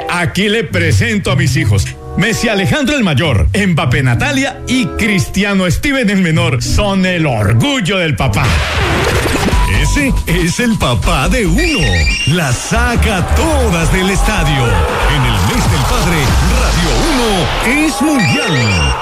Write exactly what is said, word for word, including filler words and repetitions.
Mire, aquí le presento a mis hijos. Messi Alejandro el mayor, Mbappé Natalia y Cristiano Steven el menor son el orgullo del papá. Ese es el papá de uno. Las saca todas del estadio. En el mes del padre, Radio uno es mundial.